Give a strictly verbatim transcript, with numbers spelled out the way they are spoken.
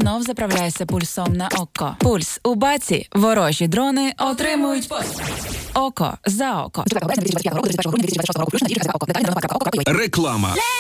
знов заправляйся пульсом на око. Пульс у баці. Ворожі дрони отримують пост. Око за око. Реклама.